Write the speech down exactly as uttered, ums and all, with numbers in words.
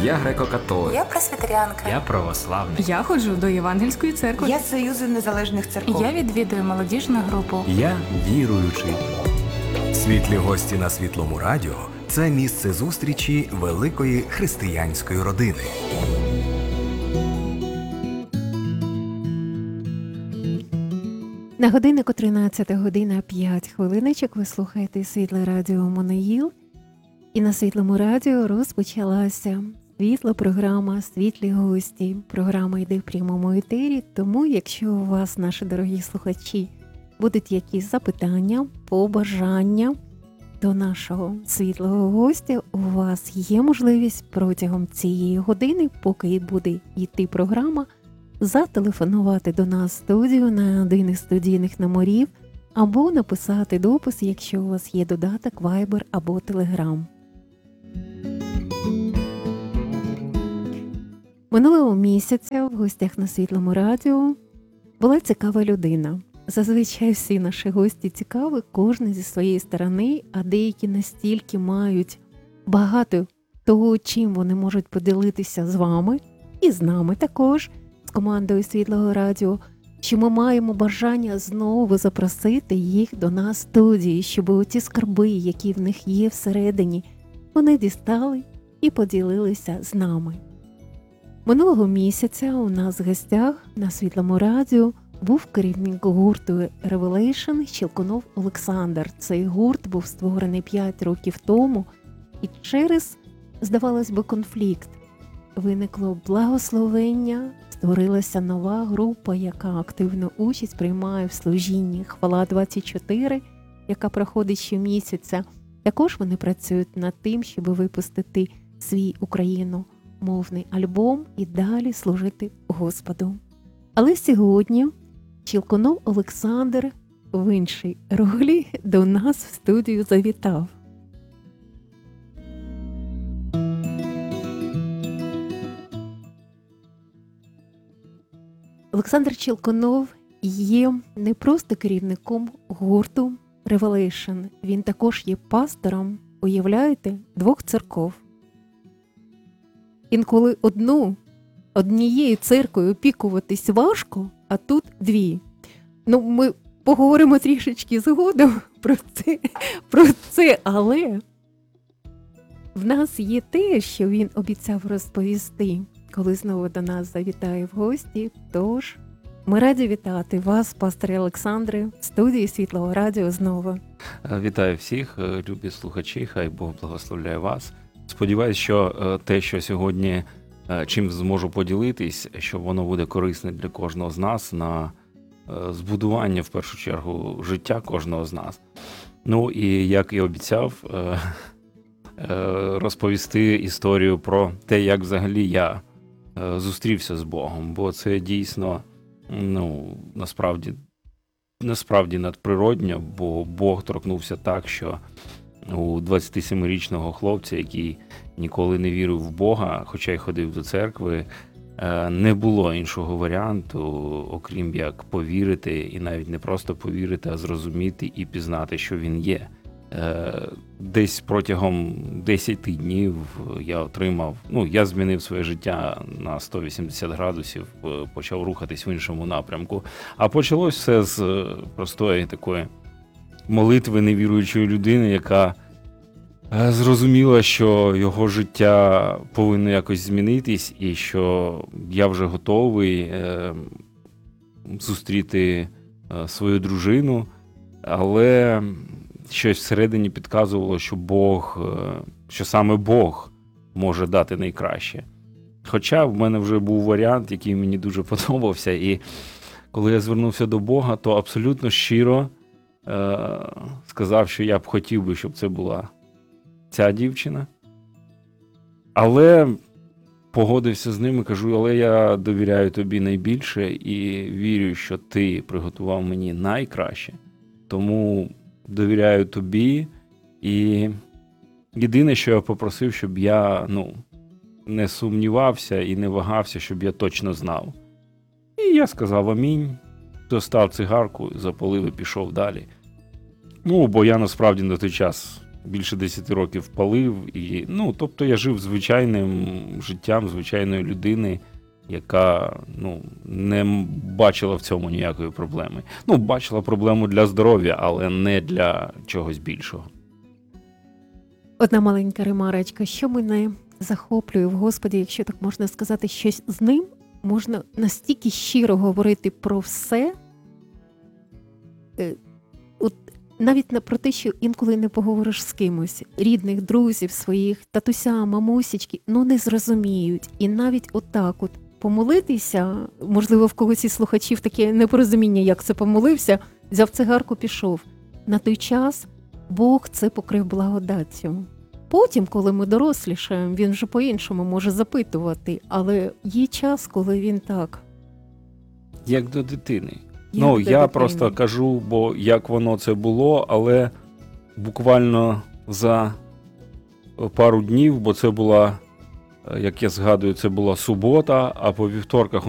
Я греко-католик. Я пресвітеріанка. Я православний. Я ходжу до Євангельської церкви. Я з Союзу незалежних церков. Я відвідую молодіжну групу. Я віруючий. Світлі гості на Світлому радіо – це місце зустрічі великої християнської родини. На годиннику тринадцята година п'ять хвилиночок ви слухаєте Світле радіо Моноїл. І на Світлому радіо розпочалася світла програма «Світлі гості». Програма йде в прямому етері, тому якщо у вас, наші дорогі слухачі, будуть якісь запитання, побажання до нашого світлого гостя, у вас є можливість протягом цієї години, поки буде йти програма, зателефонувати до нас в студію на один із студійних номерів або написати допис, якщо у вас є додаток Viber або Telegram. Минулого місяця в гостях на Світлому радіо була цікава людина. Зазвичай всі наші гості цікаві, кожен зі своєї сторони, а деякі настільки мають багато того, чим вони можуть поділитися з вами і з нами також, з командою Світлого радіо, що ми маємо бажання знову запросити їх до нас в студії, щоб оті скарби, які в них є всередині, вони дістали і поділилися з нами. Минулого місяця у нас в гостях на Світлому радіо був керівник гурту Revelation Щелкунов Олександр. Цей гурт був створений п'ять років тому, і через, здавалось би, конфлікт виникло благословення, створилася нова група, яка активну участь приймає в служінні «Хвала двадцять чотири», яка проходить щомісяця. Також вони працюють над тим, щоб випустити свій україномовний альбом і далі служити Господу. Але сьогодні Щелкунов Олександр в іншій ролі до нас в студію завітав. Олександр Щелкунов є не просто керівником гурту Revelation, він також є пастором, уявляєте, двох церков. Інколи одну, однією церквою опікуватись важко, а тут дві. Ну, ми поговоримо трішечки згодом про це, про це, але в нас є те, що він обіцяв розповісти, коли знову до нас завітає в гості. Тож, ми раді вітати вас, пасторе Олександре, в студії Світлого радіо знову. Вітаю всіх, любі слухачі, хай Бог благословляє вас. Сподіваюсь, що те, що сьогодні чим зможу поділитись, що воно буде корисне для кожного з нас на збудування, в першу чергу, життя кожного з нас. Ну і, як і обіцяв, розповісти історію про те, як взагалі я зустрівся з Богом, бо це дійсно, ну, насправді, насправді надприродньо, бо Бог торкнувся так, що у двадцятисемирічного хлопця, який ніколи не вірив в Бога, хоча й ходив до церкви, не було іншого варіанту, окрім як повірити, і навіть не просто повірити, а зрозуміти і пізнати, що він є. Десь протягом десяти днів я отримав, ну, я змінив своє життя на сто вісімдесят градусів, почав рухатись в іншому напрямку. А почалось все з простої такої молитви невіруючої людини, яка зрозуміла, що його життя повинно якось змінитись, і що я вже готовий зустріти свою дружину, але щось всередині підказувало, що Бог, що саме Бог може дати найкраще. Хоча в мене вже був варіант, який мені дуже подобався, і коли я звернувся до Бога, то абсолютно щиро е- сказав, що я б хотів би, щоб це була ця дівчина. Але погодився з ним і кажу, але я довіряю тобі найбільше і вірю, що ти приготував мені найкраще. Тому довіряю тобі, і єдине, що я попросив, щоб я, ну, не сумнівався і не вагався, щоб я точно знав. І я сказав амінь, достав цигарку, запалив і пішов далі. Ну, бо я насправді на той час більше десяти років палив. І, ну, тобто я жив звичайним життям звичайної людини, яка ну, не бачила в цьому ніякої проблеми. Ну, бачила проблему для здоров'я, але не для чогось більшого. Одна маленька ремарочка, що мене захоплює в Господі, якщо так можна сказати, щось з ним можна настільки щиро говорити про все, е, от навіть не про те, що інколи не поговориш з кимось, рідних, друзів своїх, татуся, мамусічки, ну не зрозуміють. І навіть отак от помолитися, можливо, в когось із слухачів таке непорозуміння, як це помолився, взяв цигарку, пішов. На той час Бог це покрив благодаттю. Потім, коли ми дорослішаємо, він вже по-іншому може запитувати, але є час, коли він так. Як до дитини. Як ну, до я дитини. просто кажу, бо як воно це було, але буквально за пару днів, бо це була, як я згадую, це була субота, а по вівторках